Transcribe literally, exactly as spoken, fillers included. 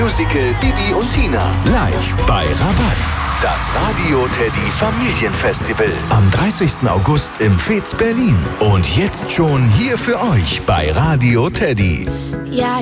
Musical Bibi und Tina. Live bei Rabatz. Das Radio Teddy Familienfestival. Am dreißigsten August im Fez Berlin. Und jetzt schon hier für euch bei Radio Teddy. Ja,